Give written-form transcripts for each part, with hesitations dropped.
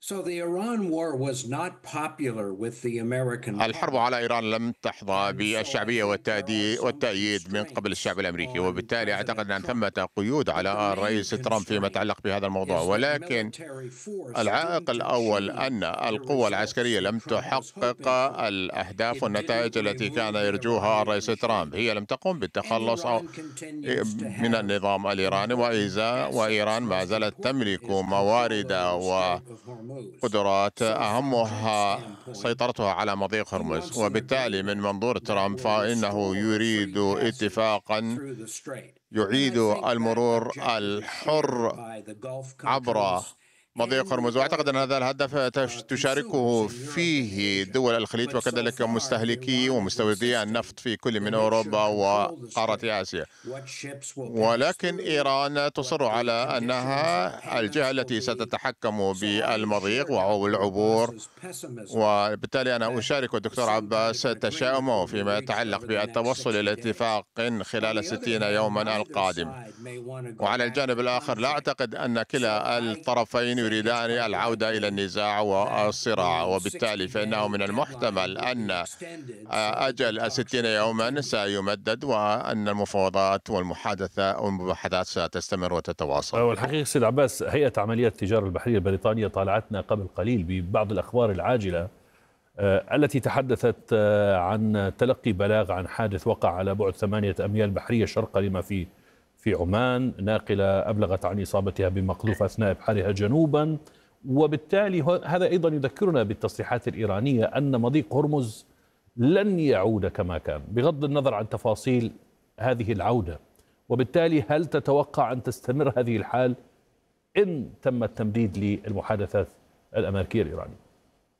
الحرب على إيران لم تحظى بالشعبية والتأييد من قبل الشعب الأمريكي، وبالتالي أعتقد أن ثمة قيود على الرئيس ترامب فيما يتعلق بهذا الموضوع. ولكن العائق الأول أن القوة العسكرية لم تحقق الأهداف والنتائج التي كان يرجوها الرئيس ترامب. هي لم تقم بالتخلص من النظام الإيراني، وإيران ما زالت تملك موارد وقدرات أهمها سيطرتها على مضيق هرمز. وبالتالي من منظور ترامب فإنه يريد اتفاقا يعيد المرور الحر عبر مضيق هرمز، واعتقد ان هذا الهدف تشاركه فيه دول الخليج وكذلك مستهلكي ومستوردي النفط في كل من اوروبا وقاره اسيا. ولكن ايران تصر على انها الجهه التي ستتحكم بالمضيق والعبور، وبالتالي انا اشارك الدكتور عباس تشاؤمه فيما يتعلق بالتوصل الى اتفاق خلال 60 يوما القادم. وعلى الجانب الآخر لا أعتقد أن كلا الطرفين يريدان العودة إلى النزاع والصراع، وبالتالي فإنه من المحتمل أن أجل 60 يوما سيمدد، وأن المفاوضات والمباحثات ستستمر وتتواصل. والحقيقة سيد عباس، هيئة عمليات التجارة البحرية البريطانية طالعتنا قبل قليل ببعض الأخبار العاجلة التي تحدثت عن تلقي بلاغ عن حادث وقع على بعد 8 أميال بحرية شرق لما في عمان، ناقلة أبلغت عن إصابتها بمقذوف أثناء إبحارها جنوبا. وبالتالي هذا أيضا يذكرنا بالتصريحات الإيرانية أن مضيق هرمز لن يعود كما كان، بغض النظر عن تفاصيل هذه العودة. وبالتالي هل تتوقع أن تستمر هذه الحال إن تم التمديد للمحادثات الأمريكية الإيرانية؟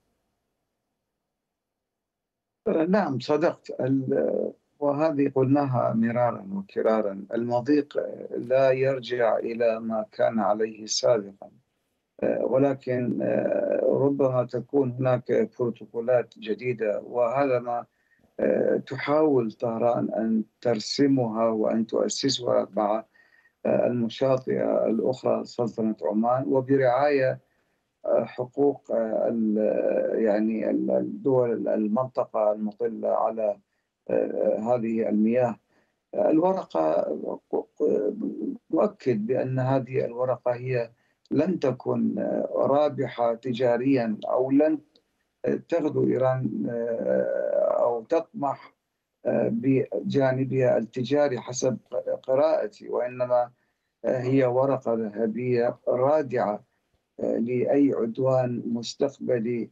نعم صدقت، وهذه قلناها مرارا وكرارا. المضيق لا يرجع إلى ما كان عليه سابقا، ولكن ربما تكون هناك بروتوكولات جديدة، وهذا ما تحاول طهران أن ترسمها وأن تؤسسها مع المشاطئة الأخرى سلطنة عمان، وبرعاية حقوق يعني الدول المنطقة المطلة على هذه المياه. الورقة تؤكد بأن هذه الورقة هي لن تكن رابحة تجاريا، أو لن تغدو إيران أو تطمح بجانبها التجاري حسب قراءتي، وإنما هي ورقة ذهبية رادعة لأي عدوان مستقبلي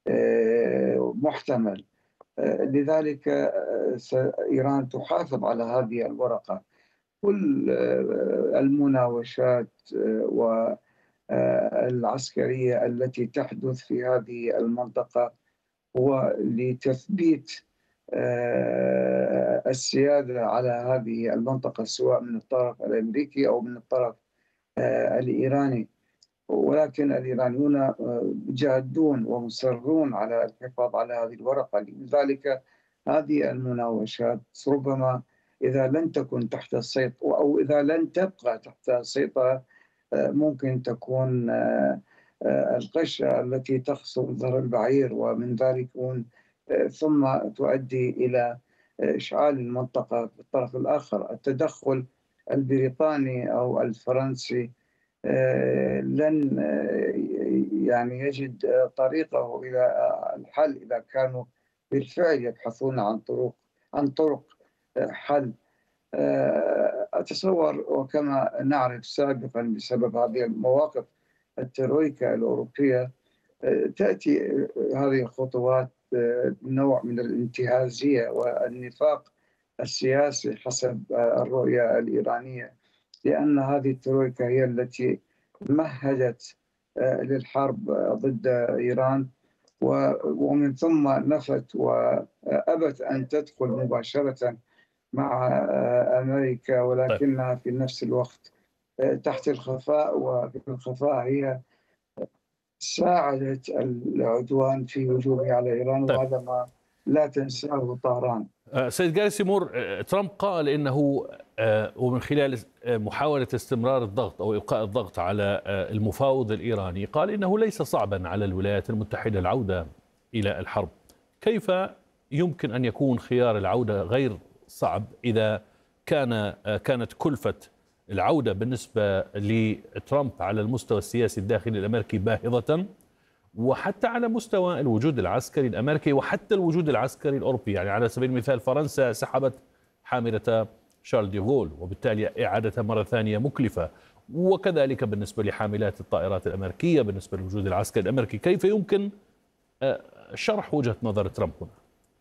محتمل. لذلك إيران تحافظ على هذه الورقة. كل المناوشات والعسكرية التي تحدث في هذه المنطقة هو لتثبيت السيادة على هذه المنطقة، سواء من الطرف الأمريكي أو من الطرف الإيراني. ولكن الإيرانيون جادون ومصرون على الحفاظ على هذه الورقة. لذلك هذه المناوشات ربما إذا لن تكن تحت السيطرة، أو إذا لن تبقى تحت السيطرة، ممكن تكون القشة التي تخصب ظهر البعير، ومن ذلك ثم تؤدي إلى إشعال المنطقة في الطرف الآخر. التدخل البريطاني أو الفرنسي لن يعني يجد طريقه إلى الحل إذا كانوا بالفعل يبحثون عن طرق حل. أتصور، وكما نعرف سابقا بسبب هذه المواقف الترويكا الأوروبية، تأتي هذه الخطوات نوع من الانتهازية والنفاق السياسي حسب الرؤية الإيرانية، لأن هذه الترويكا هي التي مهدت للحرب ضد إيران، ومن ثم نفت وأبت أن تدخل مباشرة مع أمريكا، ولكنها في نفس الوقت تحت الخفاء، وفي الخفاء هي ساعدت العدوان في هجومه على إيران. وهذا ما لا تنساه طهران. سيد جاري سيمور، ترامب قال إنه ومن خلال محاولة استمرار الضغط أو إبقاء الضغط على المفاوض الإيراني، قال إنه ليس صعبا على الولايات المتحدة العودة إلى الحرب. كيف يمكن أن يكون خيار العودة غير صعب إذا كانت كلفة العودة بالنسبة لترامب على المستوى السياسي الداخلي الأمريكي باهظة، وحتى على مستوى الوجود العسكري الأمريكي وحتى الوجود العسكري الأوروبي؟ يعني على سبيل المثال فرنسا سحبت حاملة شارل دي غول، وبالتالي إعادتها مرة ثانية مكلفة، وكذلك بالنسبة لحاملات الطائرات الأمريكية بالنسبة للوجود العسكري الأمريكي. كيف يمكن شرح وجهة نظر ترامب هنا؟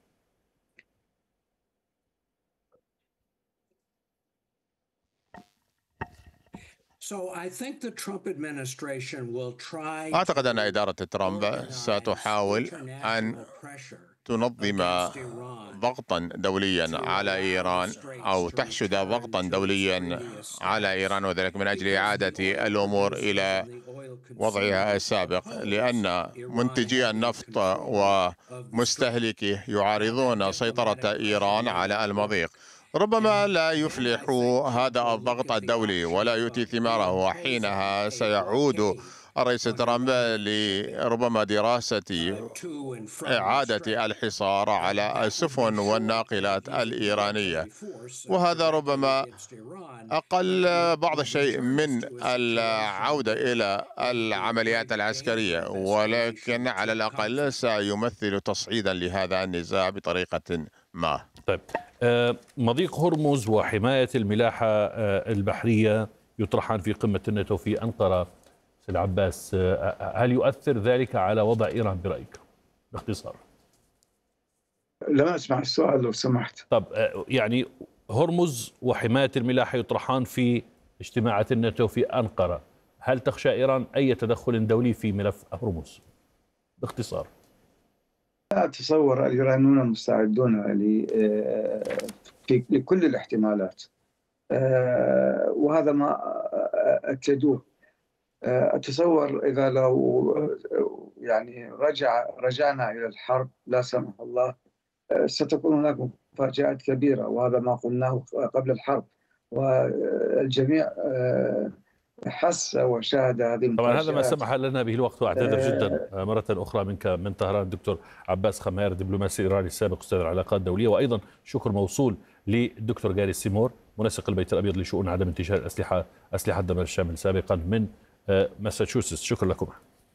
أعتقد أن إدارة ترامب ستحاول أن تنظم ضغطا دوليا على إيران أو تحشد ضغطا دوليا على إيران، وذلك من أجل إعادة الأمور إلى وضعها السابق، لأن منتجي النفط ومستهلكيه يعارضون سيطرة إيران على المضيق. ربما لا يفلح هذا الضغط الدولي ولا يؤتي ثماره، وحينها سيعود الرئيس ترامب لربما دراسة إعادة الحصار على السفن والناقلات الإيرانية، وهذا ربما أقل بعض الشيء من العودة إلى العمليات العسكرية، ولكن على الأقل سيمثل تصعيدا لهذا النزاع بطريقة ما. طيب، مضيق هرمز وحماية الملاحة البحرية يطرحان في قمة الناتو في أنقرة. سيد عباس، هل يؤثر ذلك على وضع إيران برأيك باختصار؟ لم أسمع السؤال لو سمحت. طب يعني هرمز وحماية الملاحة يطرحان في اجتماعات الناتو في أنقرة، هل تخشى إيران أي تدخل دولي في ملف هرمز باختصار؟ أتصور الإيرانيون مستعدون لكل الاحتمالات، وهذا ما أكدوه. أتصور إذا لو يعني رجعنا إلى الحرب لا سمح الله، ستكون هناك مفاجآت كبيرة، وهذا ما قلناه قبل الحرب، والجميع حس وشاهد هذه المفاجآت. طبعا هذا ما سمح لنا به الوقت، واعتذر جدا مرة أخرى منك من طهران دكتور عباس خمار، دبلوماسي إيراني السابق أستاذ العلاقات الدولية، وأيضا شكر موصول للدكتور جاري سيمور منسق البيت الأبيض لشؤون عدم انتشار أسلحة دمار الشامل سابقا من ماساتشوستس. شكرا لكم.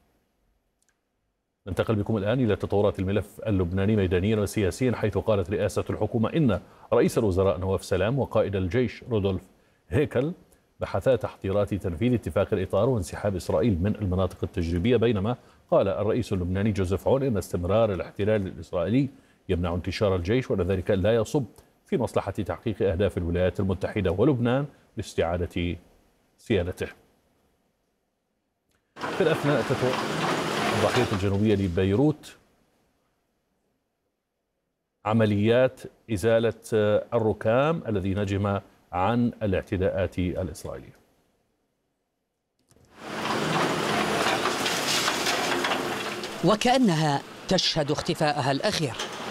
ننتقل بكم الآن إلى تطورات الملف اللبناني ميدانيا وسياسيا، حيث قالت رئاسة الحكومة إن رئيس الوزراء نواف سلام وقائد الجيش رودولف هيكل بحثا تحضيرات تنفيذ اتفاق الإطار وانسحاب إسرائيل من المناطق التجريبية، بينما قال الرئيس اللبناني جوزيف عون إن استمرار الاحتلال الإسرائيلي يمنع انتشار الجيش، وأن ذلك لا يصب في مصلحة تحقيق أهداف الولايات المتحدة ولبنان لاستعادة سيادته. في الأثناء الضاحية الجنوبية لبيروت عمليات إزالة الركام الذي نجم عن الاعتداءات الإسرائيلية. وكأنها تشهد اختفاءها الأخير.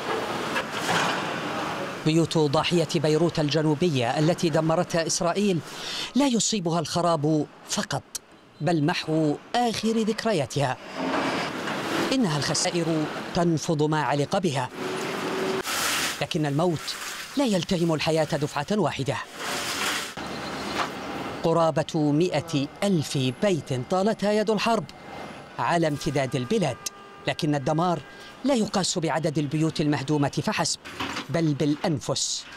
بيوت ضاحية بيروت الجنوبية التي دمرتها إسرائيل لا يصيبها الخراب فقط، بل محو آخر ذكرياتها. إنها الخسائر تنفض ما علق بها، لكن الموت لا يلتهم الحياة دفعة واحدة. قرابة 100,000 بيت طالتها يد الحرب على امتداد البلاد، لكن الدمار لا يقاس بعدد البيوت المهدومة فحسب، بل بالأنفس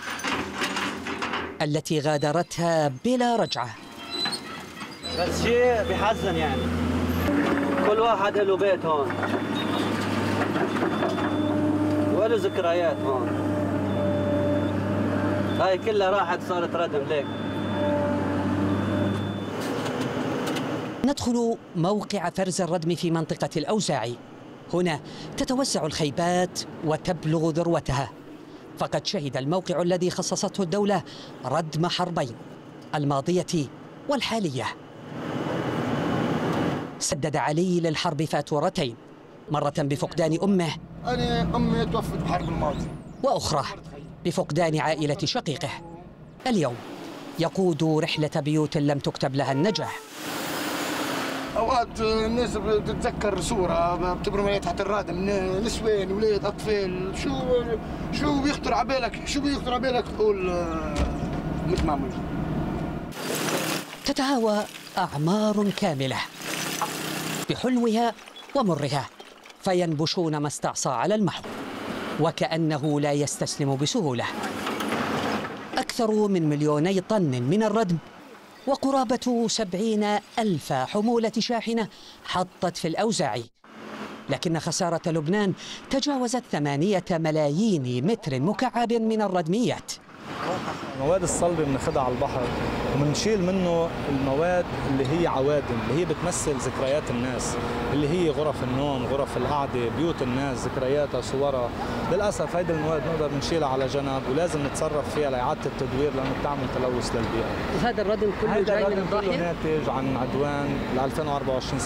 التي غادرتها بلا رجعة. بس شيء بحزن، يعني كل واحد له بيت هون وله ذكريات هون، هاي كلها راحت صارت ردم ليك. ندخل موقع فرز الردم في منطقة الأوزاعي. هنا تتوسع الخيبات وتبلغ ذروتها، فقد شهد الموقع الذي خصصته الدولة ردم حربين، الماضية والحالية. سدد علي للحرب فاتورتين، مرة بفقدان أمه، أنا أمي توفت بحرب الماضي، وأخرى بفقدان عائلة شقيقه. اليوم يقود رحلة بيوت لم تكتب لها النجاح. اوقات الناس بتتذكر صوره بتبرم تحت الرادم، نسوان ولاد اطفال، شو بيخطر على بالك تقول مثل ما عمل. تتهاوى أعمار كاملة بحلوها ومرها، فينبشون ما استعصى على المحو، وكأنه لا يستسلم بسهولة. أكثر من 2,000,000 طن من الردم وقرابة 70,000 حمولة شاحنة حطت في الأوزاع، لكن خسارة لبنان تجاوزت 8 ملايين متر مكعب من الردميات. المواد الصلبة بناخدها على البحر وبنشيل منه المواد اللي هي عوادم، اللي هي بتمثل ذكريات الناس، اللي هي غرف النوم، غرف القعدة، بيوت الناس، ذكرياتها، صورها. للأسف هيدي المواد نقدر بنشيلها على جنب ولازم نتصرف فيها لإعادة التدوير لأنه بتعمل تلوث للبيئة. وهذا الردم كله جاي من الضاحية؟ ناتج عن عدوان ل 2024